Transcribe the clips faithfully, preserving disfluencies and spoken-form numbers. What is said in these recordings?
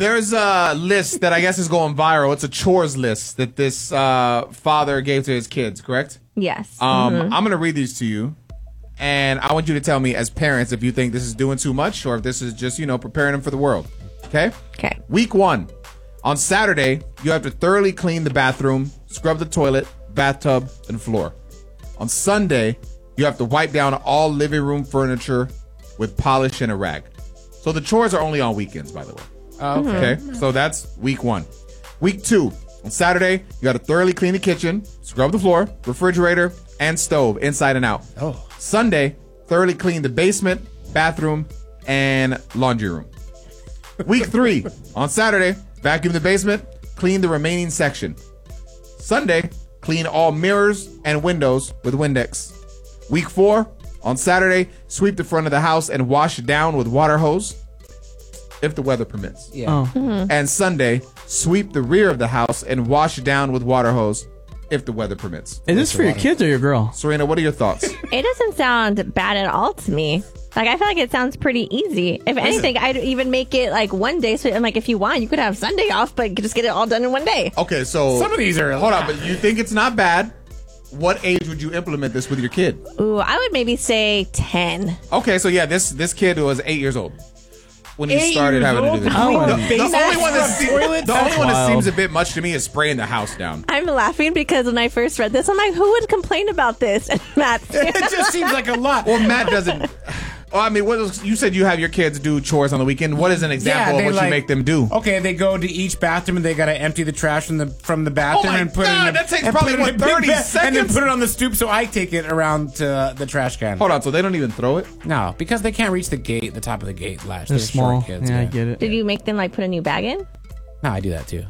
There's a list that I guess is going viral. It's a chores list that this uh, father gave to his kids, correct? Yes. Um, mm-hmm. I'm going to read these to you. And I want you to tell me as parents if you think this is doing too much or if this is just, you know, preparing them for the world. Okay? Okay. Week one. On Saturday, you have to thoroughly clean the bathroom, scrub the toilet, bathtub, and floor. On Sunday, you have to wipe down all living room furniture with polish and a rag. So the chores are only on weekends, by the way. Oh, okay. Okay? So that's week one. Week two. On Saturday, you got to thoroughly clean the kitchen, scrub the floor, refrigerator, and stove inside and out. Oh. Sunday, thoroughly clean the basement, bathroom, and laundry room. Week three. On Saturday, vacuum the basement, clean the remaining section. Sunday, clean all mirrors and windows with Windex. Week four. On Saturday, sweep the front of the house and wash it down with water hose, if the weather permits. Yeah. Oh. Mm-hmm. And Sunday, sweep the rear of the house and wash it down with water hose, if the weather permits. Is this for your kids or your girl? Serena, what are your thoughts? It doesn't sound bad at all to me. Like, I feel like it sounds pretty easy. If anything, I'd even make it like one day. So I'm like, if you want, you could have Sunday off, but you could just get it all done in one day. Okay, so Some of these are... hold on, but you think it's not bad? What age would you implement this with your kid? Ooh, I would maybe say ten. Okay, so yeah, this this kid was eight years old when he Eight started years having old? to do this. Oh, the, the the face only one that, mask se- from toilets? the only That's one that wild. seems a bit much to me is spraying the house down. I'm laughing because when I first read this, I'm like, who would complain about this? And Matt, It just seems like a lot. Well, Matt doesn't. Well, I mean, what was, you said you have your kids do chores on the weekend. What is an example Yeah, of they what like- you make them do? Okay, they go to each bathroom and they gotta empty the trash from the from the bathroom Oh my and put God, it in. that takes and probably, put it what, in a big thirty bag, and then seconds? put it on the stoop so I take it around to uh, the trash can. Hold on, so they don't even throw it? No, because they can't reach the gate, the top of the gate latch. They're They're small. short kids. yeah, I get it. did you make them like put a new bag in? No, I do that too.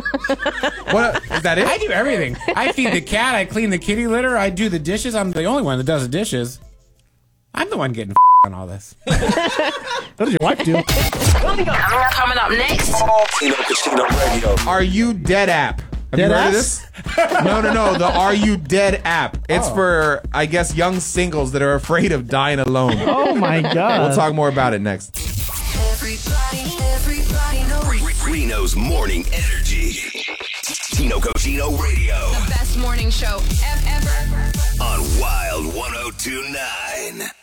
What is that it? I do everything. I feed the cat. I clean the kitty litter. I do the dishes. I'm the only one that does the dishes. I'm the one getting on all this. What does your wife do? Coming up next. Tino Casino Radio. Are You Dead app? Have Dead you heard ass? of this? No, no, no. The Are You Dead app. It's Oh. for, I guess, young singles that are afraid of dying alone. Oh my god. We'll talk more about it next. Everybody, everybody knows. Reno's Morning Energy. Tino Casino Radio. The best morning show ever. On Wild one oh two point nine.